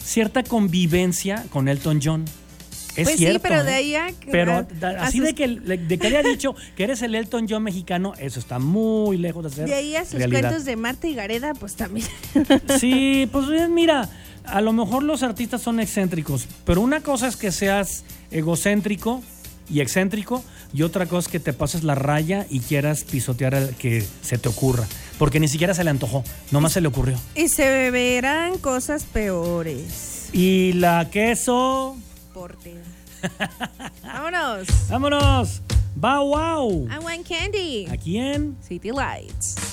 cierta convivencia con Elton John. Es pues cierto, sí, pero de ahí a... Pero así de que haya dicho que eres el Elton John mexicano, eso está muy lejos de ser De ahí a sus realidad. cuentos de Marta y Gareda, pues también. Sí, pues mira, a lo mejor los artistas son excéntricos, pero una cosa es que seas egocéntrico y excéntrico, y otra cosa es que te pases la raya y quieras pisotear al que se te ocurra, porque ni siquiera se le antojó, nomás se le ocurrió. Y se verán cosas peores. Y la queso... Vámonos. Vámonos. Bow wow. I want candy. ¿A quién? City Lights.